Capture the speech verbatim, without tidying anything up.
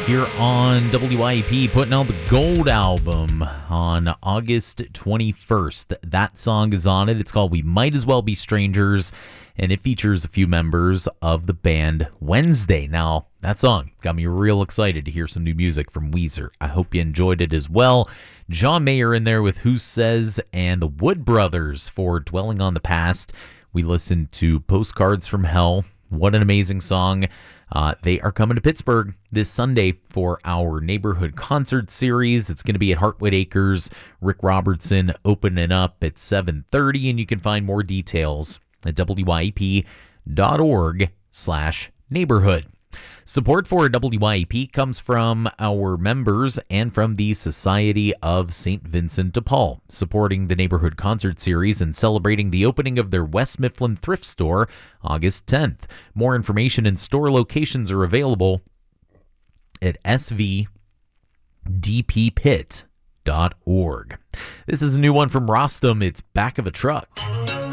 here on W I E P, putting out the Gold album on August twenty-first. That song is on it. It's called We Might As Well Be Strangers, and it features a few members of the band Wednesday. Now, that song got me real excited to hear some new music from Weezer. I hope you enjoyed it as well. John Mayer in there with Who Says, and the Wood Brothers for Dwelling on the Past. We listened to Postcards from Hell. What an amazing song. Uh, they are coming to Pittsburgh this Sunday for our neighborhood concert series. It's going to be at Heartwood Acres. Rick Robertson opening up at seven thirty, and you can find more details at W I E P dot org slash neighborhood. Support for W I E P comes from our members and from the Society of Saint Vincent de Paul, supporting the Neighborhood Concert Series and celebrating the opening of their West Mifflin thrift store August tenth. More information and store locations are available at S V D P pit dot org. This is a new one from Rostam. It's Back of a Truck.